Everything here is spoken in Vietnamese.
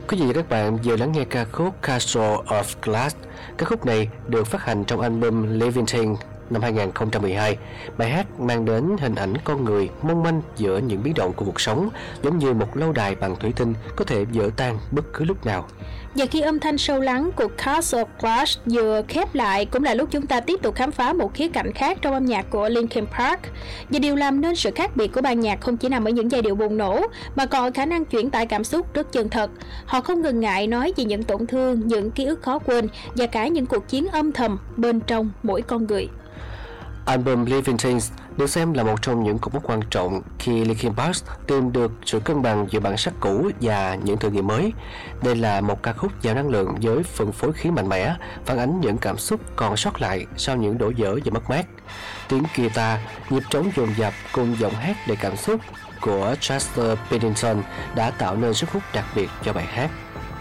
Quý vị và các bạn vừa lắng nghe ca khúc Castle of Glass. Ca khúc này được phát hành trong album Living Things năm 2012. Bài hát mang đến hình ảnh con người mong manh giữa những biến động của cuộc sống, giống như một lâu đài bằng thủy tinh có thể vỡ tan bất cứ lúc nào. Và khi âm thanh sâu lắng của Castle of Glass vừa khép lại, cũng là lúc chúng ta tiếp tục khám phá một khía cạnh khác trong âm nhạc của Linkin Park. Và điều làm nên sự khác biệt của ban nhạc không chỉ nằm ở những giai điệu bùng nổ, mà còn ở khả năng chuyển tải cảm xúc rất chân thật. Họ không ngần ngại nói về những tổn thương, những ký ức khó quên và cả những cuộc chiến âm thầm bên trong mỗi con người. Album Living Things được xem là một trong những cột mốc quan trọng khi Linkin Park tìm được sự cân bằng giữa bản sắc cũ và những thử nghiệm mới. Đây là một ca khúc giàu năng lượng với phần phối khí mạnh mẽ, phản ánh những cảm xúc còn sót lại sau những đổ vỡ và mất mát. Tiếng guitar, nhịp trống dồn dập cùng giọng hát đầy cảm xúc của Chester Bennington đã tạo nên sức hút đặc biệt cho bài hát.